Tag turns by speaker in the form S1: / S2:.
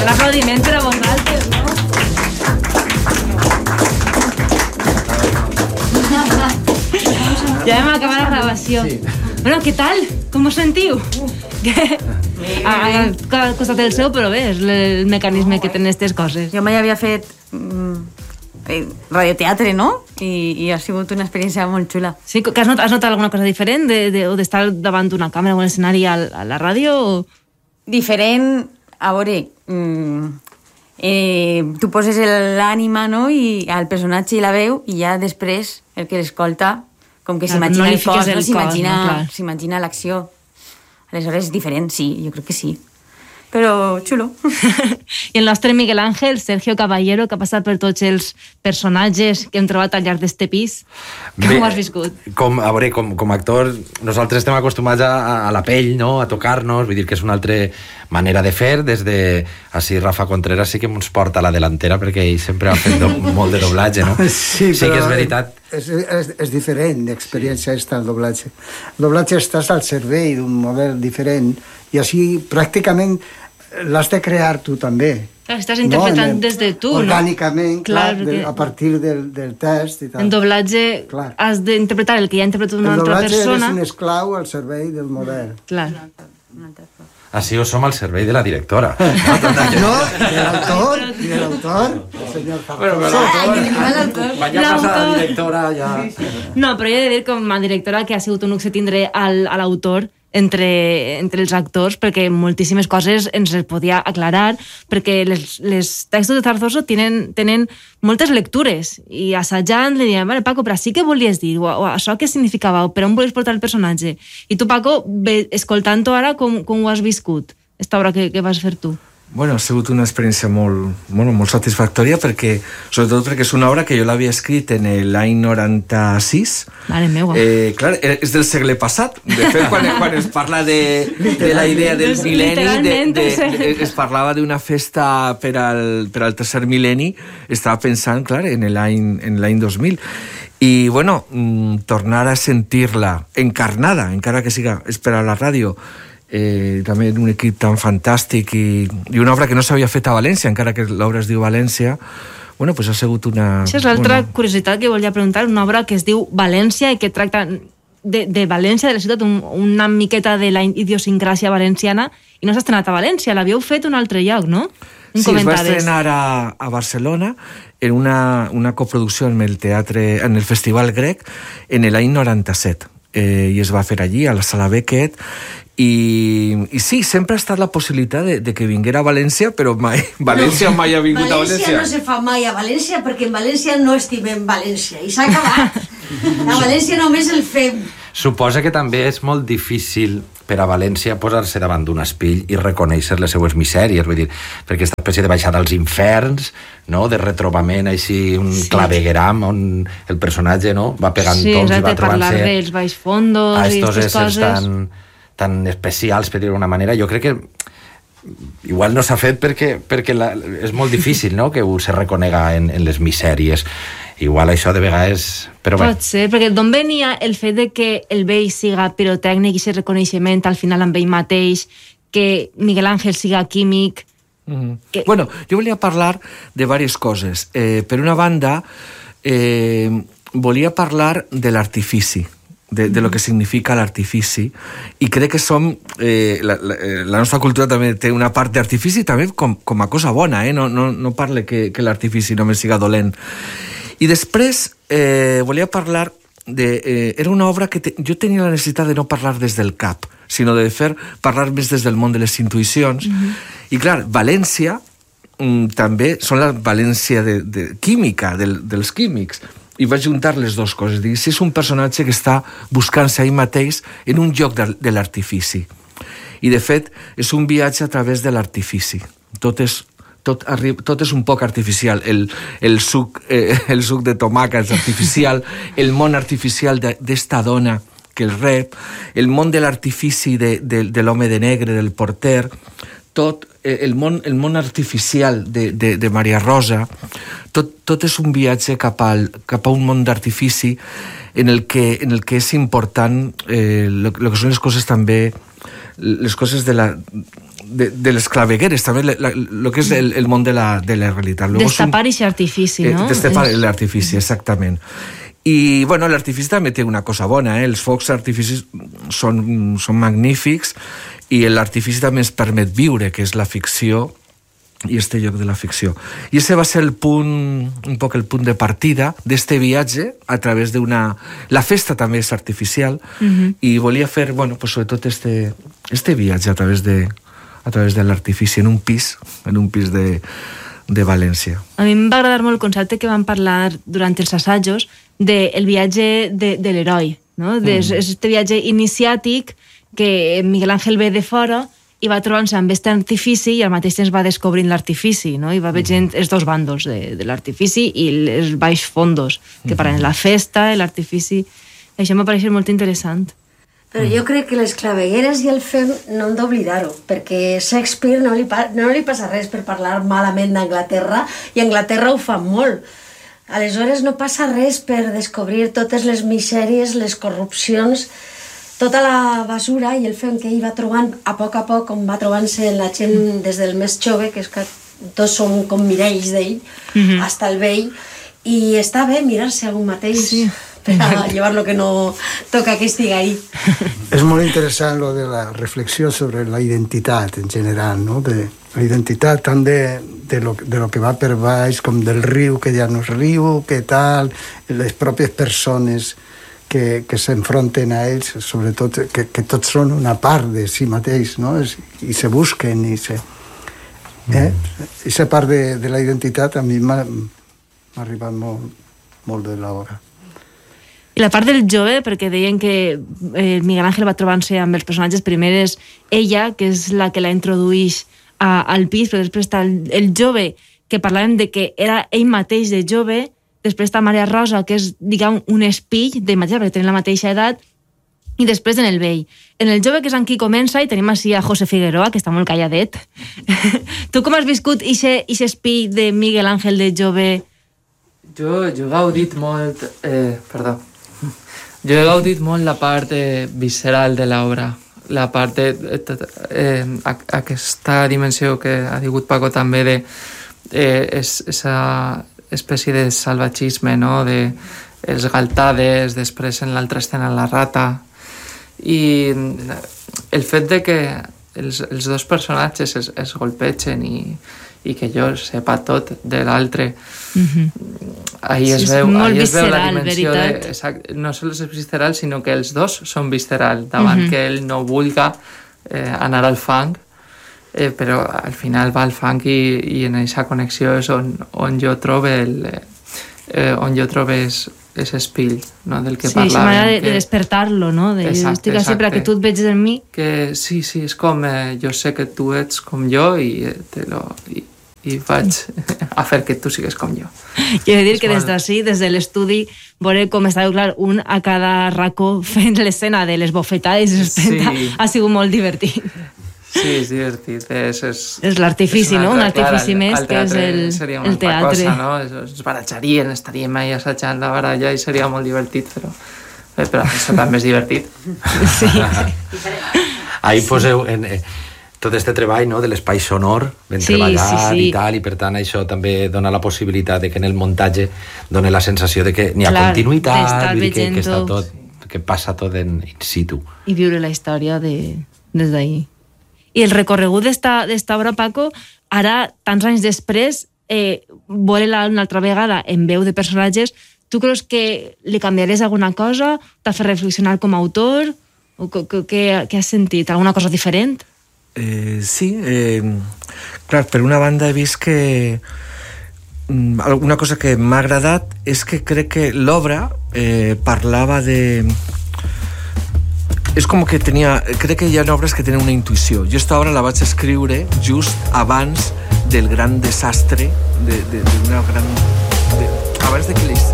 S1: l'aplaudiment per a vosaltres, no? Ja vam acabar la gravació. Sí. Bueno, què tal? Com us sentiu? Al costat del seu, però bé, és el mecanisme que tenen aquestes coses.
S2: Jo mai havia fet radioteatre, no? I ha sigut una experiència molt xula.
S1: Sí, que has notat alguna cosa diferent o d'estar davant d'una càmera o un escenari a la ràdio?
S2: Diferent, a veure, tu poses l'ànima, no?, i el personatge i la veu, i ja després el que l'escolta com que s'imagina el cos, s'imagina l'acció. Aleshores és diferent, sí, jo crec que sí. Però xulo.
S1: I el nostre Miguel Ángel, Sergio Caballero, que ha passat per tots els personatges que hem trobat al llarg d'este pis. Com ho has viscut?
S3: A veure, com a actor, nosaltres estem acostumats a la pell, no?, a tocar-nos, vull dir que és una altra manera de fer. Des de... Així Rafa Contreras sí que ens porta a la delantera, perquè ell sempre ha fet molt de doblatge, no?
S4: Sí,
S3: que és veritat.
S4: És diferent l'experiència està el doblatge. El doblatge estàs al servei d'un model diferent i així pràcticament l'has de crear tu també.
S1: Clar, estàs interpretant des de tu,
S4: orgànicament, clar, a partir del text i tal.
S1: En doblatge has d'interpretar el que ja ha interpretat una altra persona.
S4: El doblatge és un esclau al servei del model.
S1: Clar.
S3: Així ho som al servei de la directora.
S4: No, de l'autor, el senyor Cardoso.
S3: Vaya casa la directora, ja...
S1: No, però jo he de dir com a directora que ha sigut un luxe tindre a l'autor entre els actors, perquè moltíssimes coses ens les podia aclarar, perquè les textos de Zarzoso tenen moltes lectures, i assajant li diem, vale, Paco, però sí que volies dir, o això què significava, o per on volies portar el personatge? I tu, Paco, escoltant-ho ara, com ho has viscut, esta obra que vas fer tu?
S5: Bueno, ha sigut una experiència molt satisfactòria, sobretot perquè és una obra que jo l'havia escrit en l'any 96.
S1: Mare meua.
S5: Clar, és del segle passat. De fet, quan es parla de la idea del mil·lenni, es parlava d'una festa per al tercer mil·lenni, estava pensant, clar, en l'any 2000. I, bueno, tornar a sentir-la encarnada, encara que siga per a la ràdio, també un equip tan fantàstic i una obra que no s'havia fet a València, encara que l'obra es diu València, bueno, pues ha sigut una...
S1: Això és l'altra curiositat que volia preguntar, una obra que es diu València i que tracta de València, de la ciutat, una miqueta de la idiosincràsia valenciana, i no s'ha estrenat a València, l'havíeu fet a un altre lloc, no?
S5: Sí, es va estrenar a Barcelona en una coproducció en el Festival Grec en l'any 97, i es va fer allí, a la Sala Beckett, i sí, sempre ha estat la possibilitat de que vinguera a València, però València mai ha vingut a València.
S6: València no se fa mai a València perquè en València no estimem València, i s'ha acabat. A València només el fem.
S3: Suposa que també és molt difícil per a València posar-se davant d'un espill i reconèixer les seues misèries, vull dir, perquè aquesta espècie de baixada als inferns, no?, de retrobament així, un clavegueram on el personatge, no?, va pegant toms i va trobant-se...
S1: parlar dels baix fondos
S3: a
S1: i aquestes coses...
S3: tan especials, per dir d'una manera. Jo crec que igual no s'ha fet perquè és molt difícil, no?, que se reconega en les misèries. Igual això de vegades...
S1: Pot ser, perquè d'on venia el fet de que el vell siga pirotècnic i aquest reconeixement al final amb ell mateix, que Miguel Ángel siga químic...
S5: Bueno, jo volia parlar de diverses coses. Per una banda, volia parlar de l'artifici, de lo que significa l'artifici, i crec que som la nostra cultura també té una part d'artifici també com a cosa bona, no parle que l'artifici només siga dolent. I després volia parlar era una obra que jo tenia la necessitat de no parlar des del cap, sinó de parlar més des del món de les intuïcions. I clar, València també són la València de química, dels químics, i vaig juntar les dues coses. Si és un personatge que està buscant-se ell mateix en un lloc de l'artifici. I, de fet, és un viatge a través de l'artifici. Tot és un poc artificial. El suc de tomàquet és artificial, el món artificial d'esta dona que el rep, el món de l'artifici de l'home de negre, del porter, tot el món artificial de Maria Rosa, tot és un viatge cap a un món d'artifici en el que és important el que són les coses també, les coses de les clavegueres, també el que és el món de la realitat.
S1: Destapar aquest artifici, no?
S5: Destapar l'artifici, exactament. I, bueno, l'artifici també té una cosa bona, els focs artificis són magnífics i l'artifici també ens permet viure, que és la ficció i este lloc de la ficció. I ese va ser un poc el punt de partida d'este viatge a través d'una... La festa també és artificial i volia fer, bueno, pues sobretot este viatge a través de l'artifici en un pis de València.
S1: A mi em va agradar molt el concepte que vam parlar durant els assajos del viatge de l'heroi, no? És este viatge iniciàtic que Miguel Ángel ve de fora i va trobant-se amb aquest artifici i al mateix temps va descobrint l'artifici, no? I va veient els dos bàndols de l'artifici i els baix fondos, que parlen la festa, l'artifici... Això m'ha pareixet molt interessant.
S6: Però jo crec que les clavegueres i el fem no hem d'oblidar-ho, perquè Shakespeare no li passa res per parlar malament d'Anglaterra, i Anglaterra ho fa molt. Aleshores no passa res per descobrir totes les misèries, les corrupcions, tota la basura i el fem que ell va trobant a poc, com va trobant-se la gent des del més jove, que és que tots són com mirells d'ell, fins al vell, i està bé mirar-se a un mateix per a llevar lo que no toca que estigui ahí.
S4: És molt interessant lo de la reflexió sobre la identitat en general, no? De la identitat tant de lo que va per baix com del riu, que ja no és riu, que tal, les pròpies persones que s'enfronten a ells, sobretot que tots són una part de si mateix, no? I se busquen i se... Aquesta part de la identitat a mi m'ha arribat molt de l'hora.
S1: I la part del jove, perquè deien que Miguel Ángel va trobant-se amb els personatges, primer és ella, que és la que la introduïx al pis, però després està el jove, que parlàvem de que era ell mateix de jove, després està Maria Rosa, que és, diguem, un espill de mateixa, perquè tenen la mateixa edat, i després en el vell. En el jove, que és en qui comença, i tenim així a José Figueroa, que està molt calladet. Tu com has viscut aquest espill de Miguel Ángel de jove?
S7: Jo he gaudit molt... Jo he gaudit molt la part visceral de l'obra, la part aquesta dimensió que ha digut Paco també de esa espècie de salvatgisme, no? De els galtades, després en l'altra escena la rata, i el fet de que els dos personatges es golpegen i que jo sepa tot de l'altre, ahí es veu la dimensió no sols és visceral, sinó que els dos són visceral, davant que ell no vulga anar al fang, però al final va al fang i en aquesta connexió és on jo trobo és espill, no? Del que parlàvem. Sí, és manera
S1: de despertar-lo, no? Estic així perquè tu et veig en mi.
S7: Que sí, és com jo sé que tu ets com jo i vaig a fer que tu sigues com jo.
S1: Jo he de dir que des d'ací, des de l'estudi, veure com estava clar un a cada racó fent l'escena de les bofetades ha sigut molt divertit.
S7: Sí, és divertit.
S1: És l'artifici, no? Un artifici més, que és el teatre.
S7: Seria una altra cosa, no? Es baratjarien, estaríem ahí assajant la baralla i seria molt divertit, però això també és divertit.
S1: Sí.
S3: Ahí poseu tot este treball, no?, de l'espai sonor ben treballat i tal, i per tant això també dona la possibilitat de que en el muntatge dona la sensació de que n'hi ha continuïtat, que està tot, que passa tot in situ.
S1: I viure la història des d'ahir. I el recorregut d'esta obra, Paco, ara, tants anys després, veure-la una altra vegada en veu de personatges, tu creus que li canviaries alguna cosa? T'ha fet reflexionar com a autor? O què has sentit? Alguna cosa diferent?
S5: Sí. Clar, per una banda he vist que una cosa que m'ha agradat és que crec que l'obra parlava de... És com que crec que hi ha obres que tenen una intuïció. Jo aquesta obra la vaig escriure just abans del gran desastre abans de que